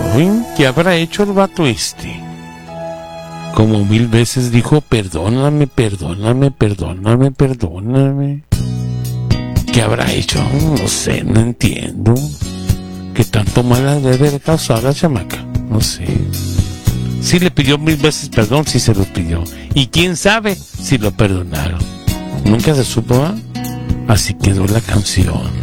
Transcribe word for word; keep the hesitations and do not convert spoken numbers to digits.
Ay, ¿qué habrá hecho el vato este? Como mil veces dijo, perdóname, perdóname, perdóname, perdóname. ¿Qué habrá hecho? No sé, no entiendo. ¿Qué tanto mal debe haber causado la chamaca? No sé. Si le pidió mil veces perdón, sí se lo pidió. Y quién sabe si lo perdonaron. Nunca se supo, ¿eh? Así quedó la canción.